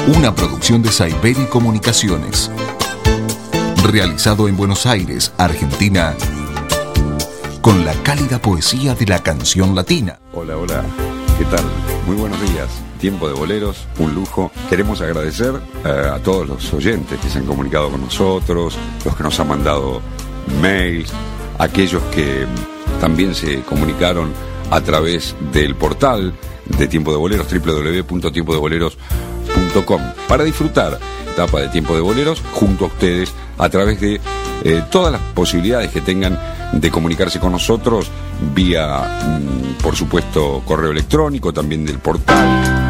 Una producción de Saiberi Comunicaciones. Realizado en Buenos Aires, Argentina, con la cálida poesía de la canción latina. Hola, hola, ¿qué tal? Muy buenos días. Tiempo de Boleros, un lujo. Queremos agradecer a todos los oyentes que se han comunicado con nosotros, los que nos han mandado mails, aquellos que también se comunicaron a través del portal de Tiempo de Boleros, www.tiempodeboleros.com, para disfrutar la etapa de Tiempo de Boleros junto a ustedes a través de todas las posibilidades que tengan de comunicarse con nosotros vía, por supuesto, correo electrónico, también del portal.